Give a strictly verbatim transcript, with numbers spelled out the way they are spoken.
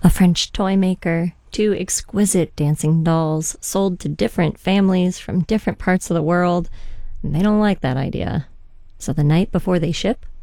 A French toy maker, two exquisite dancing dolls sold to different families from different parts of the world, and they don't like that idea. So the night before they ship,